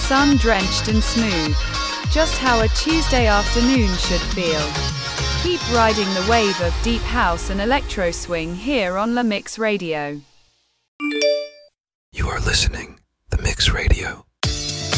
sun-drenched and smooth. Just how a Tuesday afternoon should feel. Keep riding the wave of deep house and electro swing here on La Mix Radio. You are listening The Mix Radio.